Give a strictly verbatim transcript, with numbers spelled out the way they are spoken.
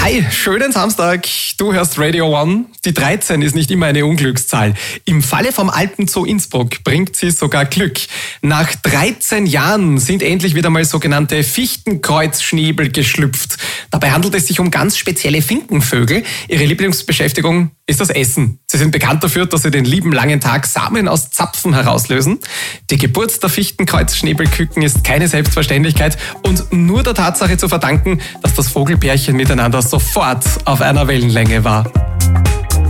Hi, schönen Samstag. Du hörst Radio One. Die dreizehn ist nicht immer eine Unglückszahl. Im Falle vom Alten Zoo Innsbruck bringt sie sogar Glück. Nach dreizehn Jahren sind endlich wieder mal sogenannte Fichtenkreuzschnäbel geschlüpft. Dabei handelt es sich um ganz spezielle Finkenvögel. Ihre Lieblingsbeschäftigung ist das Essen. Sie sind bekannt dafür, dass sie den lieben langen Tag Samen aus Zapfen herauslösen. Die Geburt der Fichtenkreuzschnäbelküken ist keine Selbstverständlichkeit und nur der Tatsache zu verdanken, dass das Vogelpärchen miteinander sofort auf einer Wellenlänge war.